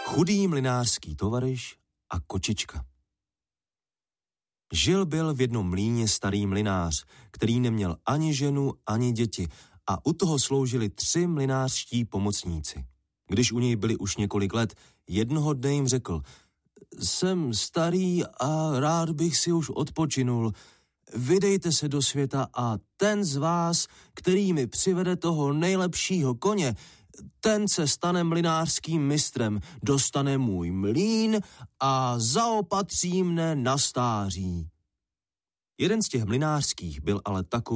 Chudý mlynářský tovaryš a kočička. Žil byl v jednom mlýně starý mlynář, který neměl ani ženu, ani děti a u toho sloužili 3 mlynářští pomocníci. Když u něj byli už několik let, jednoho dne jim řekl: jsem starý a rád bych si už odpočinul. Vydejte se do světa a ten z vás, který mi přivede toho nejlepšího koně, ten se stane mlynářským mistrem, dostane můj mlýn a zaopatří mne na stáří. Jeden z těch mlynářských byl ale takový